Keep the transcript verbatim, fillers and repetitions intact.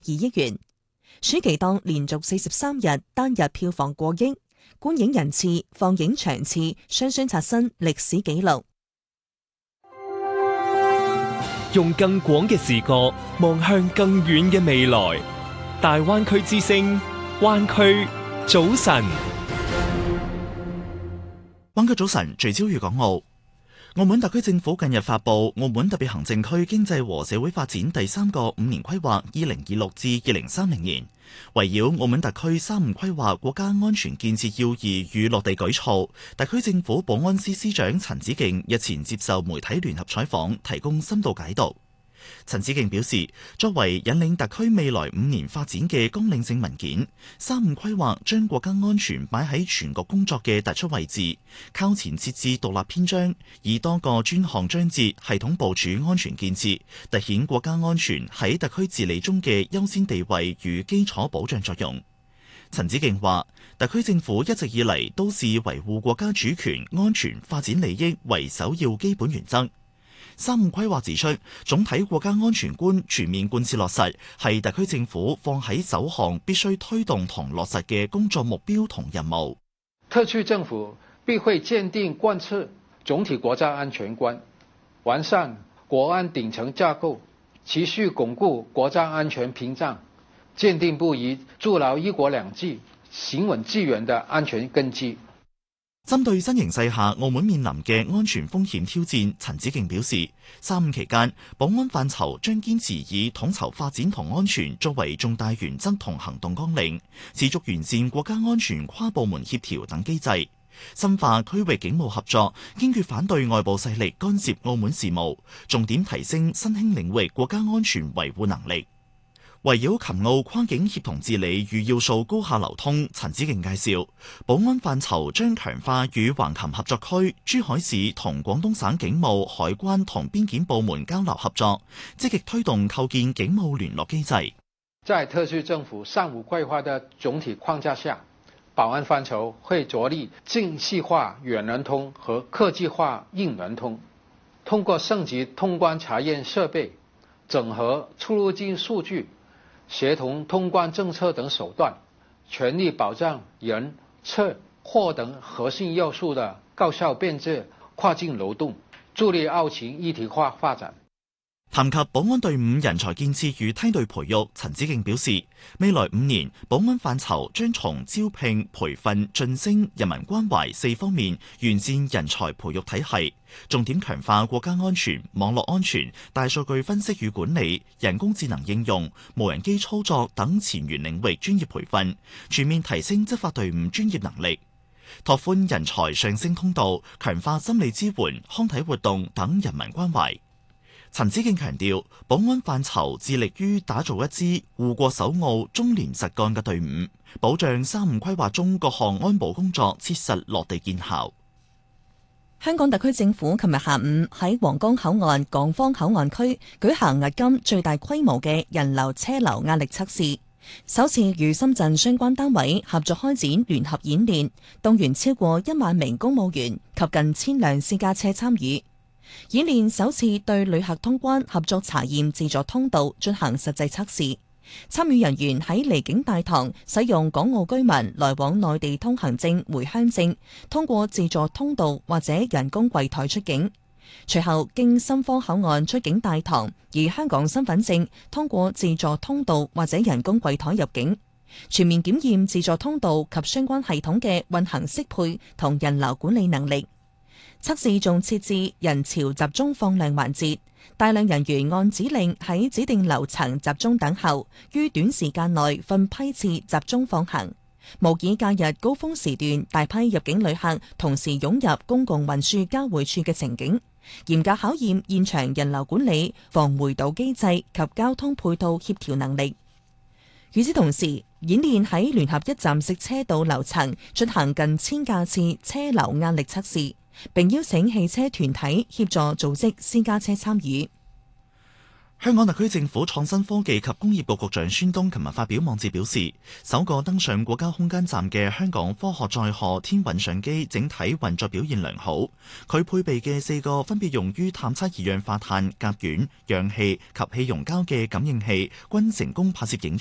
億元。暑期檔連續四十三日單日票房過億，觀影人次、放映場次雙雙刷新歷史紀錄。 用更廣嘅視角望向更遠嘅未來，大灣區之聲，灣區早晨。 灣區早晨，聚焦粵港澳。澳門特區政府近日發布《澳門特別行政區經濟和社會發展第三個五年規劃（二零二六至二零三零年）》，圍繞澳門特區三五規劃國家安全建設要義與落地舉措，特區政府保安司司長陳子敬日前接受媒體聯合採訪，提供深度解讀。陳子敬表示，作為引領特區未來五年發展嘅綱領性文件，三五規劃將國家安全擺喺全局工作嘅突出位置，靠前設置獨立篇章，以多個專項章節系統部署安全建設，凸顯國家安全喺特區治理中嘅優先地位與基礎保障作用。陳子敬話，特區政府一直以嚟都視維護國家主權、安全、發展利益為首要基本原則。三五規劃指出，總體國家安全觀全面貫徹落實，係特區政府放喺首項必須推動同落實嘅工作目標同任務。 特區政府必會堅定貫徹總體國家安全觀，完善國安頂層架構，持續鞏固國家安全屏障，堅定不移築牢一國兩制行穩致遠的安全根基。 針對新形勢下澳門面臨嘅安全風險挑戰，陳子敬表示，三五期間保安範疇將堅持以統籌發展同安全作為重大原則同行動綱領，持續完善國家安全跨部門協調等機制，深化區域警務合作，堅決反對外部勢力干涉澳門事務，重點提升新興領域國家安全維護能力。圍繞琴澳跨境協同治理與要素高效流通，陳子敬介紹，保安範疇將強化與橫琴合作區、珠海市同廣東省警務、海關同邊檢部門交流合作，積極推動構建警務聯絡機制。 在特區政府三五規劃的總體框架下，保安範疇會着力精細化遠聯通和科技化硬聯通，通過升級通關查驗設備、整合出入境數據、協同通關政策等手段，全力保障人、車、貨等核心要素的高效便捷跨境流動，助力澳情一體化發展。 談及保安隊伍人才建設與梯隊培育，陳子敬表示，未來五年保安範疇將從招聘、培訓、晉升、人民關懷四方面完善人才培育體系，重點強化國家安全、網絡安全、大數據分析與管理、人工智能應用、無人機操作等前沿領域專業培訓，全面提升執法隊伍專業能力，拓寬人才上升通道，強化心理支援、康體活動等人民關懷。陳子敬強調，保安範疇致力於打造一支護國守澳、忠廉實幹嘅隊伍，保障三五規劃中各項安保工作切實落地見效。 香港特區政府琴日下午喺皇崗口岸港方口岸區舉行迄今最大規模嘅人流車流壓力測試，首次與深圳相關單位合作開展聯合演練，動員超過一萬名公務員及近千輛私家車參與。演練首次對旅客通關合作查驗自助通道進行實際測試，參與人員喺離境大堂使用港澳居民來往內地通行證回鄉證，通過自助通道或者人工櫃台出境，隨後經深方口岸出境大堂以香港身份證通過自助通道或者人工櫃台入境，全面檢驗自助通道及相關系統嘅運行適配同人流管理能力。測試仲設置人潮集中放量環節，大量人員按指令喺指定樓層集中等候，於短時間內分批次集中放行，模擬假日高峰時段大批入境旅客同時湧入公共運輸交匯處嘅情景，嚴格考驗現場人流管理、防回堵機制及交通配套協調能力。與此同時，演練喺聯合一站式車道樓層進行近千架次車流壓力測試，並邀請汽車團體協助組織私家車參與。 香港特區政府創新科技及工業局局長孫東琴日發表網誌表示，首個登上國家空間站嘅香港科學載荷天韻相機整體運作表現良好。佢配備嘅四個分別用於探測二氧化碳、甲烷、氧氣及氣溶膠嘅感應器，均成功拍攝影像。